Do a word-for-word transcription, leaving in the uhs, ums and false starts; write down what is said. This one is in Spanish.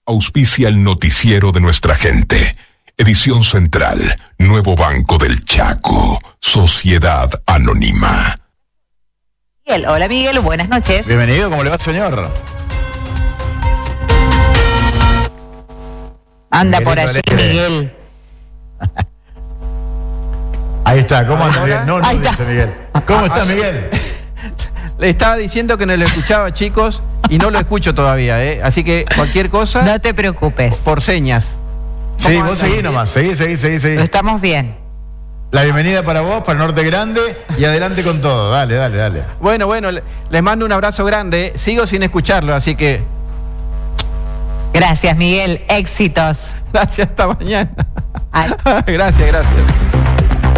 Auspicia el noticiero de nuestra gente. Edición central, Nuevo Banco del Chaco, Sociedad Anónima. Miguel, hola Miguel, buenas noches. Bienvenido, ¿cómo le va, señor? Anda por allí, Alegre. Miguel. Ahí está, ¿cómo anda Miguel? No, no, Ahí dice está. Miguel. ¿Cómo está Miguel? Le estaba diciendo que no lo escuchaba, chicos, y no lo escucho todavía, ¿eh? Así que cualquier cosa, No te preocupes. por señas. Sí, ¿Cómo vos andas? seguí nomás, seguí, seguí, seguí, seguí. Estamos bien. La bienvenida para vos, para Norte Grande, y adelante con todo. Dale, dale, dale. Bueno, bueno, le- les mando un abrazo grande. ¿eh? Sigo sin escucharlo, así que Gracias, Miguel. Éxitos. gracias, hasta mañana. Ay. Gracias, gracias.